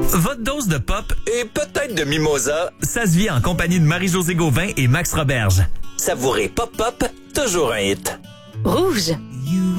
Votre dose de pop, Et peut-être de mimosa. ça se vit en compagnie de Marie-Josée Gauvin et Max Roberge. Savourez Pop Pop, toujours un hit. Rouge.